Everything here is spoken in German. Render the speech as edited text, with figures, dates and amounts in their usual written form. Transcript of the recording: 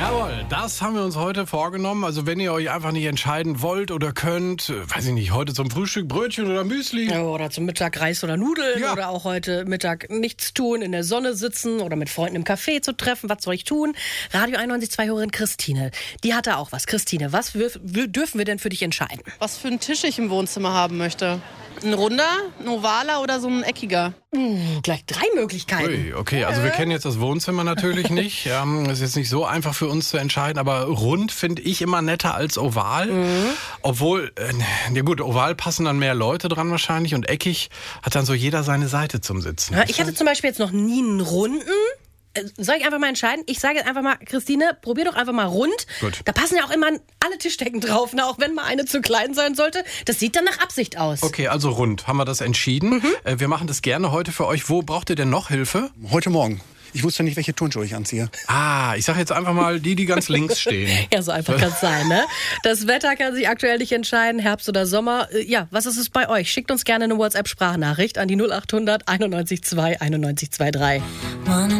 Jawohl, das haben wir uns heute vorgenommen. Also wenn ihr euch einfach nicht entscheiden wollt oder könnt, weiß ich nicht, heute zum Frühstück Brötchen oder Müsli. Ja, oder zum Mittag Reis oder Nudeln. Ja. Oder auch heute Mittag nichts tun, in der Sonne sitzen oder mit Freunden im Café zu treffen. Was soll ich tun? Radio 91.2-Hörerin Christine, die hatte auch was. Christine, was dürfen wir denn für dich entscheiden? Was für einen Tisch ich im Wohnzimmer haben möchte. Ein runder, ein ovaler oder so ein eckiger? Gleich 3 Möglichkeiten. Ui, okay, also wir kennen jetzt das Wohnzimmer natürlich nicht. Das ist jetzt nicht so einfach für uns zu entscheiden, aber rund finde ich immer netter als oval. Obwohl, ja gut, oval passen dann mehr Leute dran wahrscheinlich und eckig hat dann so jeder seine Seite zum Sitzen. Ja, ich hatte zum Beispiel jetzt noch nie einen runden. Soll ich einfach mal entscheiden? Ich sage jetzt einfach mal, Christine, probier doch einfach mal rund. Gut. Da passen ja auch immer alle Tischdecken drauf, ne? Auch wenn mal eine zu klein sein sollte. Das sieht dann nach Absicht aus. Okay, also rund. Haben wir das entschieden? Wir machen das gerne heute für euch. Wo braucht ihr denn noch Hilfe? Heute Morgen. Ich wusste nicht, welche Turnschuhe ich anziehe. Ich sage jetzt einfach mal die ganz links stehen. Ja, so einfach kann es sein, ne? Das Wetter kann sich aktuell nicht entscheiden, Herbst oder Sommer. Ja, was ist es bei euch? Schickt uns gerne eine WhatsApp-Sprachnachricht an die 0800 91 2 91 23.